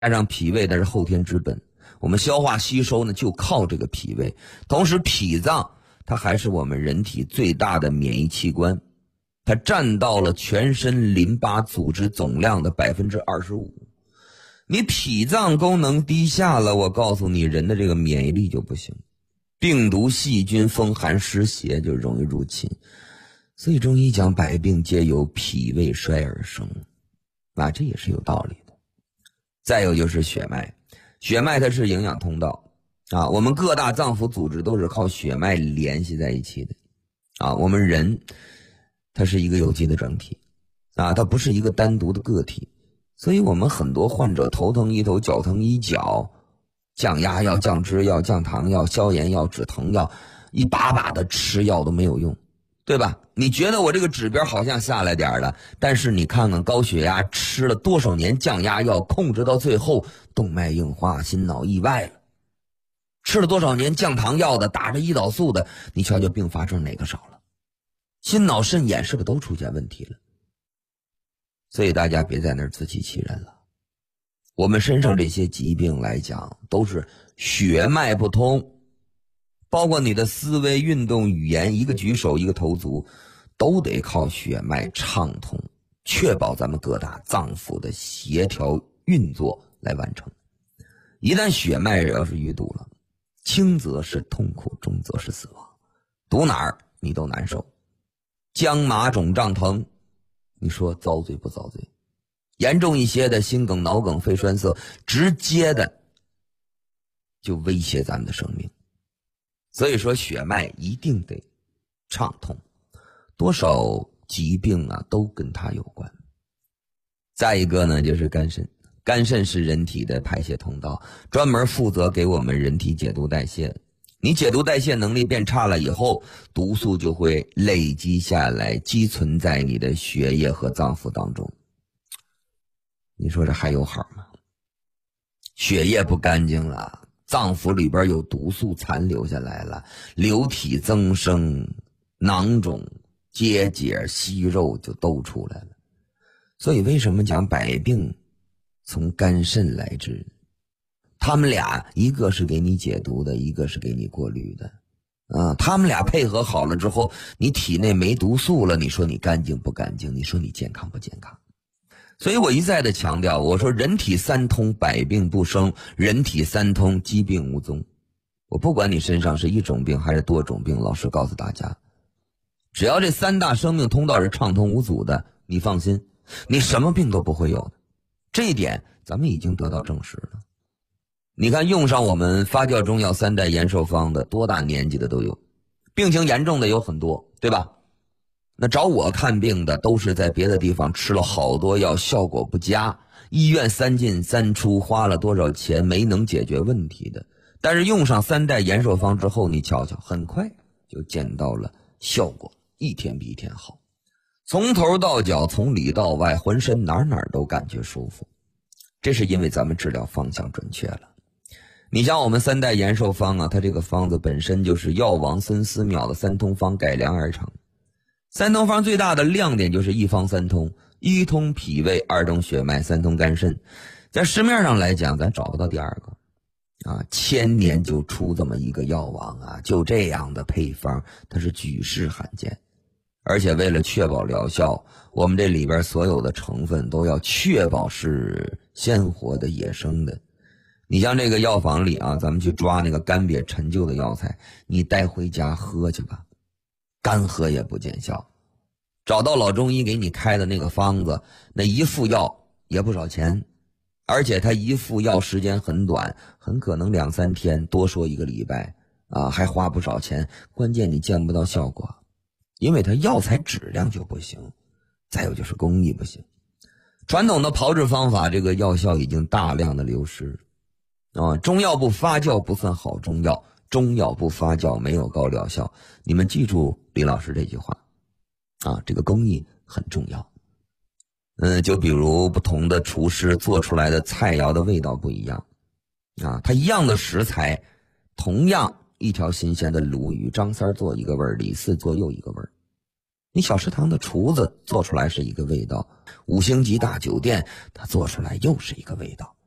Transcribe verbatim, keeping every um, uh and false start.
加上脾胃，那是后天之本。我们消化吸收呢，就靠这个脾胃。同时，脾脏它还是我们人体最大的免疫器官，它占到了全身淋巴组织总量的百分之二十五。你脾脏功能低下了，我告诉你，人的这个免疫力就不行，病毒、细菌、风寒、湿邪就容易入侵。所以中医讲百病皆由脾胃衰而生，啊，这也是有道理的。再有就是血脉，血脉它是营养通道啊，我们各大脏腑组织都是靠血脉联系在一起的啊。我们人它是一个有机的整体啊，它不是一个单独的个体，所以我们很多患者头疼医头，脚疼医脚，降压药、降脂药、降糖药、消炎药、止疼药，一把把的吃药都没有用，对吧？你觉得我这个指标好像下来点了，但是你看看高血压吃了多少年降压药，控制到最后动脉硬化、心脑意外了；吃了多少年降糖药的，打着胰岛素的，你瞧瞧并发症哪个少了？心脑肾眼是不是都出现问题了？所以大家别在那儿自欺欺人了。我们身上这些疾病来讲，都是血脉不通，包括你的思维、运动、语言，一个举手一个投足都得靠血脉畅通，确保咱们各大脏腑的协调运作来完成。一旦血脉要是淤堵了，轻则是痛苦，重则是死亡，堵哪儿你都难受。僵麻肿胀疼，你说遭罪不遭罪？严重一些的心梗、脑梗、肺栓塞，直接的就威胁咱们的生命。所以说血脉一定得畅通，多少疾病啊都跟它有关。再一个呢，就是肝肾，肝肾是人体的排泄通道，专门负责给我们人体解毒代谢。你解毒代谢能力变差了以后，毒素就会累积下来，积存在你的血液和脏腑当中。你说这还有好吗？血液不干净了，脏腑里边有毒素残留下来了，流体增生，囊肿、结节、息肉就都出来了。所以为什么讲百病从肝肾来治？他们俩一个是给你解毒的，一个是给你过滤的啊，他们俩配合好了之后，你体内没毒素了，你说你干净不干净？你说你健康不健康？所以我一再的强调，我说人体三通，百病不生；人体三通，疾病无踪。我不管你身上是一种病还是多种病，老师告诉大家，只要这三大生命通道是畅通无阻的，你放心，你什么病都不会有的。这一点咱们已经得到证实了。你看用上我们发酵中药三代延寿方的，多大年纪的都有，病情严重的有很多，对吧？那找我看病的都是在别的地方吃了好多药，效果不佳，医院三进三出，花了多少钱没能解决问题的。但是用上三代延寿方之后，你瞧瞧，很快就见到了效果，一天比一天好，从头到脚，从里到外，浑身哪哪都感觉舒服。这是因为咱们治疗方向准确了。你像我们三代延寿方啊，它这个方子本身就是药王孙思邈的三通方改良而成。三通方最大的亮点就是一方三通，一通脾胃，二通血脉，三通肝肾。在市面上来讲，咱找不到第二个啊，千年就出这么一个药王啊，就这样的配方，它是举世罕见。而且为了确保疗效，我们这里边所有的成分都要确保是鲜活的、野生的。你像这个药房里啊，咱们去抓那个干瘪陈旧的药材，你带回家喝去吧，干喝也不见效。找到老中医给你开的那个方子，那一副药也不少钱，而且它一副药时间很短，很可能两三天，多说一个礼拜啊，还花不少钱。关键你见不到效果，因为它药材质量就不行，再有就是工艺不行。传统的炮制方法，这个药效已经大量的流失啊，中药不发酵不算好中药，中药不发酵没有高疗效。你们记住李老师这句话啊，这个工艺很重要。嗯，就比如不同的厨师做出来的菜肴的味道不一样啊，它一样的食材，同样一条新鲜的鲈鱼，张三做一个味儿，李四做又一个味儿。你小食堂的厨子做出来是一个味道，五星级大酒店他做出来又是一个味道。